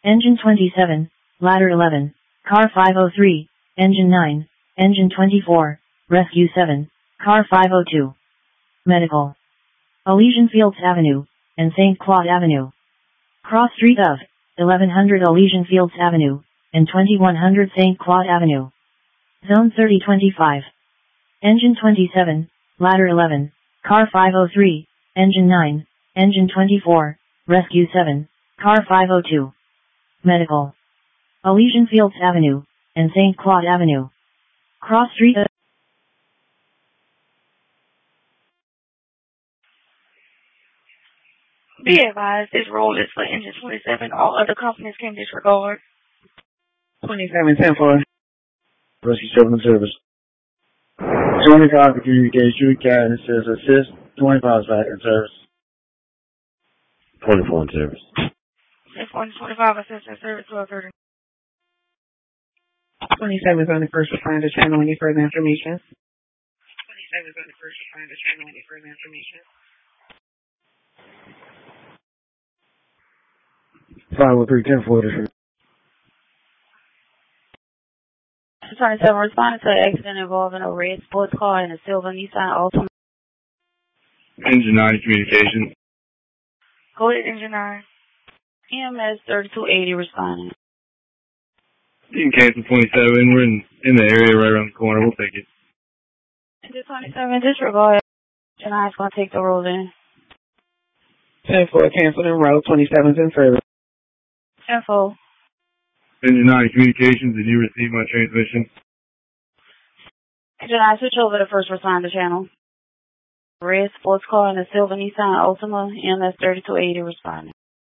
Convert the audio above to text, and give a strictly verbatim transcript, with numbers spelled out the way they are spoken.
Engine twenty-seven, Ladder eleven, Car five oh three, Engine nine, Engine twenty-four, Rescue seven, Car five oh two. Medical. Elysian Fields Avenue, and Saint Claude Avenue. Cross street of, eleven hundred Elysian Fields Avenue, and twenty-one hundred Saint Claude Avenue. Zone thirty twenty-five. Engine twenty-seven, Ladder eleven, Car five oh three, Engine nine, Engine twenty-four, Rescue seven, Car five oh two. Medical. Elysian Fields Avenue, and Saint Claude Avenue. Cross street of Be advised, this rule is for Engine twenty-seven. All other companies can disregard. twenty-seven ten for Rescue seven service. twenty-five for communication, Captain says assist, twenty-five is back in service. twenty-four in service. F one twenty-five assistant service twelve thirty. twenty-seven is on the first responder channel. Any further information? twenty-seven is on the first responder channel. Any further information? five oh three ten for this. twenty-seven responding to an accident involving a red sports car and a silver Nissan Altima. Engine nine communication. Go ahead, Engine nine. E M S thirty-two eighty responding. You can cancel twenty-seven. We're in, in the area right around the corner. We'll take it. Engine twenty-seven, disregard. Engine nine is going to take the roll in. ten four canceled en route. twenty-seven's in service. Info. Engine nine communications. Did you receive my transmission? Engine nine, switch over to first responder channel. Red sports car and a silver Nissan Altima, E M S thirty-two eighty responding.